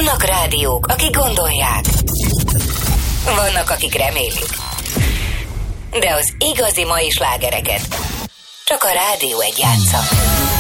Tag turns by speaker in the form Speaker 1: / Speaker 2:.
Speaker 1: Vannak rádiók, akik gondolják. Vannak, akik remélik. De az igazi mai slágereket csak a Rádió 1 játsza.